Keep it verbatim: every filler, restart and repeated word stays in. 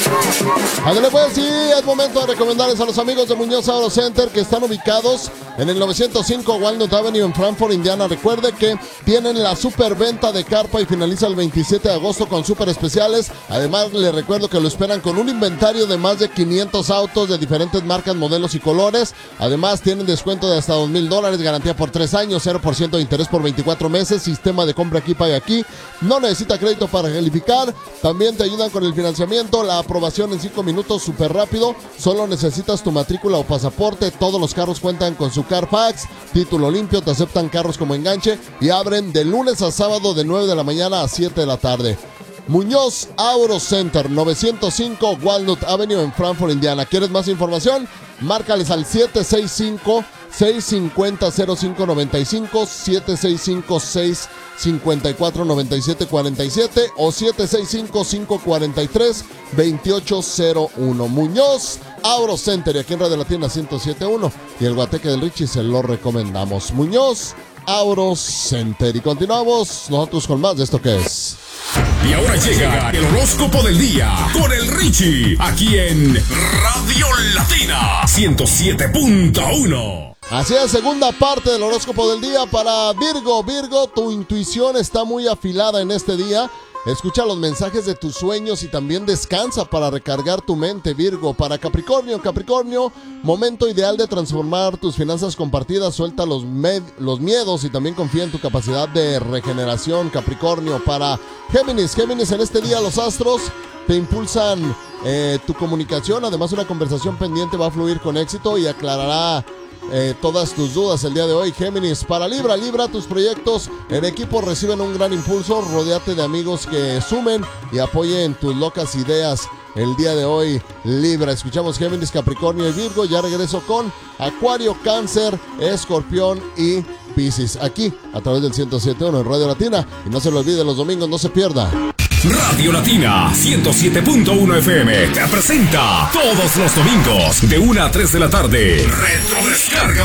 Ándale pues, sí, es momento de recomendarles a los amigos de Muñoz Auto Center que están ubicados en el novecientos cinco Walnut Avenue en Frankfort, Indiana. Recuerde que tienen la super venta de carpa y finaliza el veintisiete de agosto con super especiales. Además, les recuerdo que lo esperan con un inventario de más de quinientos autos de diferentes marcas, modelos y colores. Además, tienen descuento de hasta dos mil dólares, garantía por tres años, cero por ciento de interés por veinticuatro meses, sistema de compra aquí, paga aquí. No necesita crédito para calificar. También te ayudan con el financiamiento, la aprobación en cinco minutos, súper rápido. Solo necesitas tu matrícula o pasaporte. Todos los carros cuentan con su Carfax, título limpio, te aceptan carros como enganche y abren de lunes a sábado de nueve de la mañana a siete de la tarde. Muñoz Auto Center, novecientos cinco Walnut Avenue en Frankfort, Indiana. ¿Quieres más información? Márcales al siete seis cinco, seis cinco cero, cero cinco nueve cinco, siete seis cinco, seis cinco cuatro, nueve siete cuatro siete o siete seis cinco, cinco cuatro tres, dos ocho cero uno. Muñoz Auto Center, y aquí en Radio Latina ciento siete punto uno y el Guateque del Richie se lo recomendamos. Muñoz Auto Center. Y continuamos nosotros con más de esto que es. Y ahora llega el horóscopo del día con el Richie, aquí en Radio Latina ciento siete punto uno. Así es, segunda parte del horóscopo del día para Virgo. Virgo, tu intuición está muy afilada en este día. Escucha los mensajes de tus sueños y también descansa para recargar tu mente, Virgo. Para Capricornio, Capricornio, momento ideal de transformar tus finanzas compartidas. Suelta los, med- los miedos y también confía en tu capacidad de regeneración, Capricornio. Para Géminis, Géminis, en este día los astros te impulsan eh, tu comunicación. Además, una conversación pendiente va a fluir con éxito y aclarará Eh, todas tus dudas el día de hoy, Géminis. Para Libra, Libra, tus proyectos en equipo reciben un gran impulso. Rodéate de amigos que sumen y apoyen tus locas ideas el día de hoy, Libra. Escuchamos Géminis, Capricornio y Virgo. Ya regreso con Acuario, Cáncer, Escorpión y Piscis, aquí a través del ciento siete punto uno en Radio Latina. Y no se lo olvide, los domingos no se pierda. Radio Latina ciento siete punto uno F M te presenta todos los domingos de una a tres de la tarde Retro Descarga